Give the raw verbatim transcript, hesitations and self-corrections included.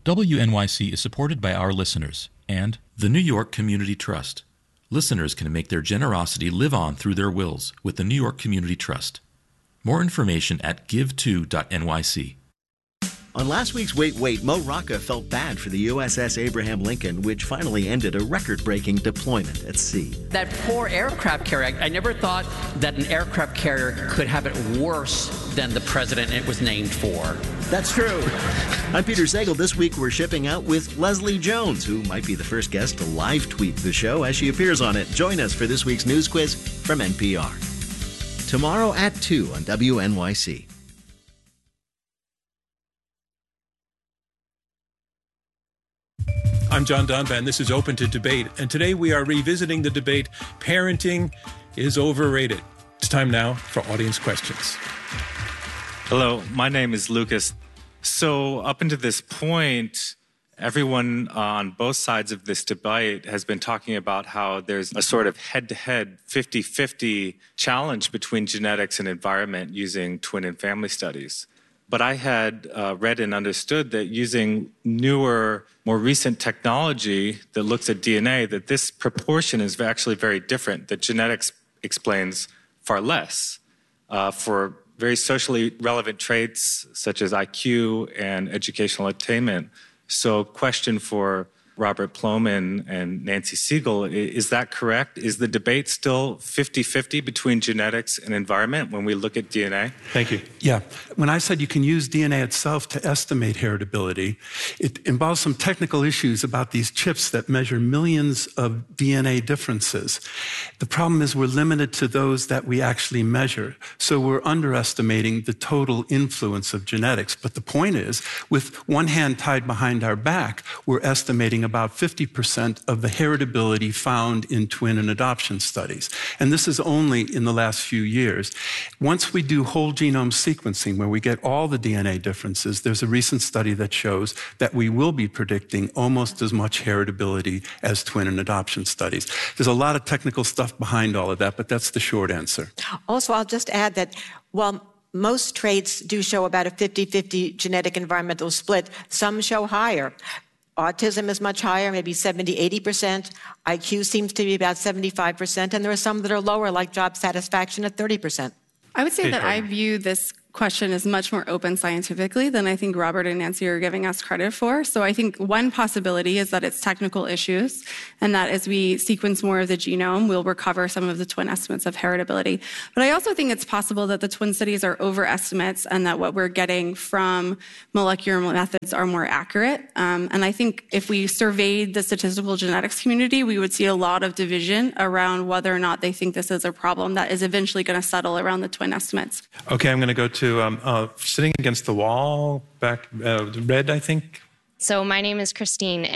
W N Y C is supported by our listeners and the New York Community Trust. Listeners can make their generosity live on through their wills with the New York Community Trust. More information at give to dot N Y C. On last week's Wait, Wait, Mo Rocca felt bad for the U S S Abraham Lincoln, which finally ended a record-breaking deployment at sea. That poor aircraft carrier, I never thought that an aircraft carrier could have it worse than the president it was named for. That's true. I'm Peter Sagal. This week we're shipping out with Leslie Jones, who might be the first guest to live tweet the show as she appears on it. Join us for this week's news quiz from N P R. Tomorrow at two on W N Y C. I'm John Donvan. This is Open to Debate, and today we are revisiting the debate, parenting is overrated. It's time now for audience questions. Hello, my name is Lucas. So up until this point, everyone on both sides of this debate has been talking about how there's a sort of head-to-head fifty-fifty challenge between genetics and environment using twin and family studies. But I had uh, read and understood that using newer, more recent technology that looks at D N A, that this proportion is actually very different, that genetics explains far less uh, for very socially relevant traits such as I Q and educational attainment. So question for Robert Plomin and Nancy Siegel, is that correct? Is the debate still fifty-fifty between genetics and environment when we look at D N A? Thank you. Yeah. When I said you can use D N A itself to estimate heritability, it involves some technical issues about these chips that measure millions of D N A differences. The problem is we're limited to those that we actually measure. So we're underestimating the total influence of genetics. But the point is, with one hand tied behind our back, we're estimating about fifty percent of the heritability found in twin and adoption studies. And this is only in the last few years. Once we do whole genome sequencing, where we get all the D N A differences, there's a recent study that shows that we will be predicting almost as much heritability as twin and adoption studies. There's a lot of technical stuff behind all of that, but that's the short answer. Also, I'll just add that while most traits do show about a fifty-fifty genetic environmental split, some show higher. Autism is much higher, maybe seventy, eighty percent. I Q seems to be about seventy-five percent. And there are some that are lower, like job satisfaction at thirty percent. I would say that I view this question is much more open scientifically than I think Robert and Nancy are giving us credit for. So I think one possibility is that it's technical issues, and that as we sequence more of the genome, we'll recover some of the twin estimates of heritability. But I also think it's possible that the twin studies are overestimates and that what we're getting from molecular methods are more accurate. Um, and I think if we surveyed the statistical genetics community, we would see a lot of division around whether or not they think this is a problem that is eventually going to settle around the twin estimates. Okay, I'm going to go to to um, uh, sitting against the wall, back uh, red, I think. So my name is Christine.